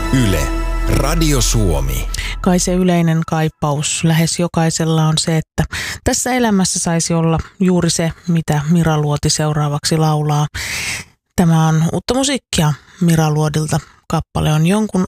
Yle, Radio Suomi. Kai se yleinen kaipaus lähes jokaisella on se, että tässä elämässä saisi olla juuri se, mitä Mira Luoti seuraavaksi laulaa. Tämä on uutta musiikkia Mira Luodilta. Kappale on Jonkun